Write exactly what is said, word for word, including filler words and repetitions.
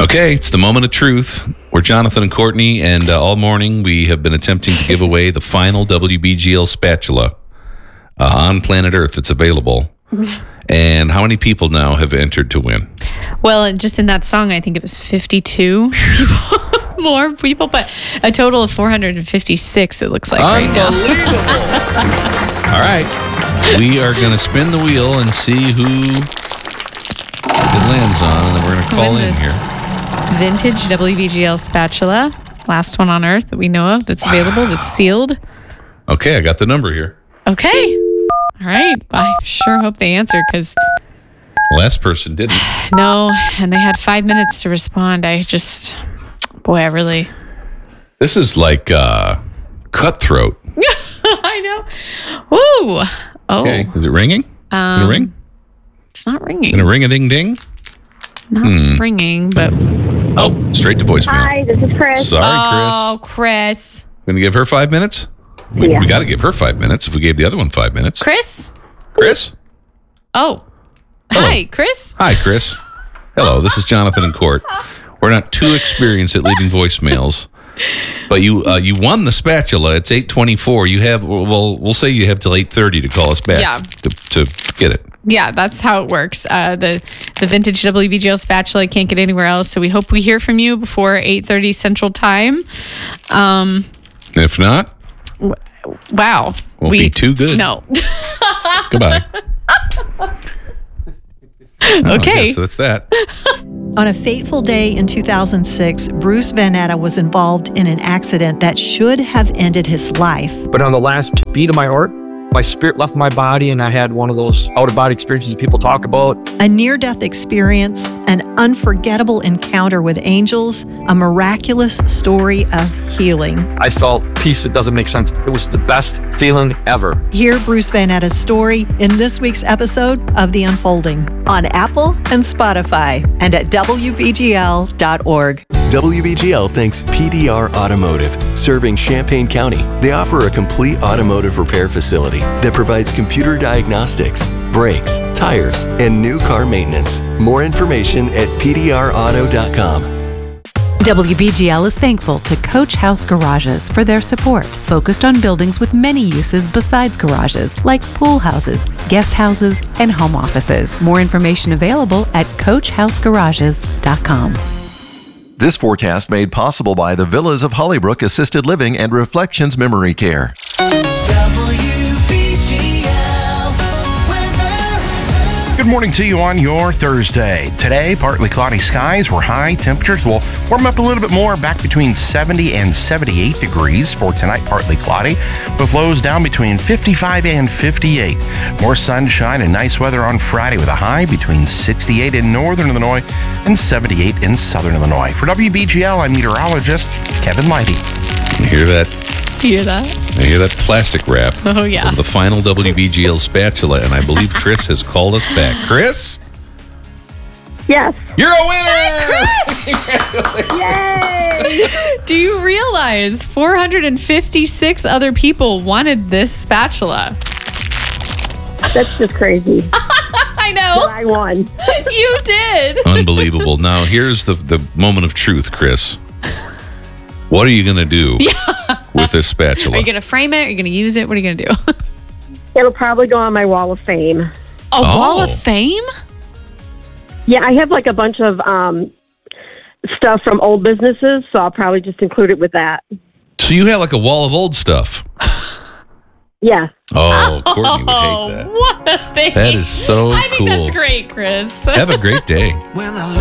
Okay, it's the moment of truth. We're Jonathan and Courtney, and uh, all morning we have been attempting to give away the final W B G L spatula uh, on planet Earth that's available. And how many people now have entered to win? Well, just in that song, I think it was fifty-two people, more people, but a total of four hundred fifty-six, it looks like right now. Unbelievable. All right. We are going to spin the wheel and see who it lands on, and then we're going to call in here. Vintage W B G L spatula, last one on Earth that we know of that's available, that's sealed. Okay, I got the number here. Okay. All right. I sure hope they answer because... Last person didn't. No, and they had five minutes to respond. I just... Boy, I really... This is like uh, cutthroat. I know. Ooh. Oh. Okay, is it ringing? Um, Gonna ring? It's not ringing. Gonna ring a ding ding? Not Hmm. ringing, but... Oh, straight to voicemail. Hi, this is Chris. Sorry, Oh, Chris. Chris. Gonna give her five minutes? We, Yeah. we got to give her five minutes if we gave the other one five minutes. Chris? Chris? Oh. Hello. Hi, Chris. Hi, Chris. Hello, this is Jonathan and Court. We're not too experienced at leaving voicemails, but you uh, you won the spatula. It's eight twenty-four. You have, well, we'll say you have till eight thirty to call us back Yeah. to, to get it. Yeah, that's how it works. Uh, the the vintage W B G L spatula can't get anywhere else, so we hope we hear from you before eight thirty Central Time. Um, If not, w- wow. won't be too good. No. Goodbye. Okay. Okay, so that's that. On a fateful day in two thousand six, Bruce Van Atta was involved in an accident that should have ended his life. But on the last beat of my heart, my spirit left my body and I had one of those out-of-body experiences that people talk about. A near-death experience, an unforgettable encounter with angels, a miraculous story of healing. I felt peace that doesn't make sense. It was the best feeling ever. Hear Bruce Van Atta's story in this week's episode of The Unfolding on Apple and Spotify and at W B G L dot org. W B G L thanks P D R Automotive, serving Champaign County. They offer a complete automotive repair facility that provides computer diagnostics, brakes, tires, and new car maintenance. More information at P D R auto dot com. W B G L is thankful to Coach House Garages for their support, focused on buildings with many uses besides garages, like pool houses, guest houses, and home offices. More information available at coach house garages dot com. This forecast made possible by the Villas of Hollybrook Assisted Living and Reflections Memory Care. Good morning to you on your Thursday. Today, partly cloudy skies where high temperatures will warm up a little bit more, back between seventy and seventy-eight degrees. For tonight, partly cloudy, with lows down between fifty-five and fifty-eight. More sunshine and nice weather on Friday with a high between sixty-eight in northern Illinois and seventy-eight in southern Illinois. For W B G L, I'm meteorologist Kevin Lighty. You hear that? You hear that? I hear that plastic wrap. Oh, yeah. Of the final W B G L spatula, and I believe Chris has called us back. Chris? Yes. You're a winner! Yay! Do you realize four hundred fifty-six other people wanted this spatula? That's just crazy. I know. I won. You did. Unbelievable. Now, here's the, the moment of truth, Chris. What are you going to do Yeah. with this spatula? Are you going to frame it? Are you going to use it? What are you going to do? It'll probably go on my wall of fame. A Oh. wall of fame? Yeah, I have like a bunch of um, stuff from old businesses, so I'll probably just include it with that. So you have like a wall of old stuff. Yeah. Oh, Courtney would hate that. What a thing. That is so I think cool. that's great, Chris. Have a great day. When I look